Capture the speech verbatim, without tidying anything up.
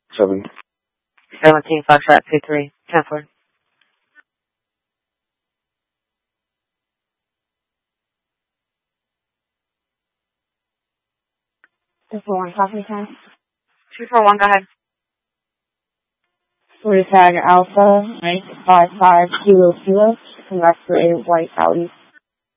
Seven. Seventeen Foxtrot two three. Ten four. Two four one, copy time. Two four one. Go ahead. Three tag Alpha, nine five five Kilo Kilo, from X-ray White Audi.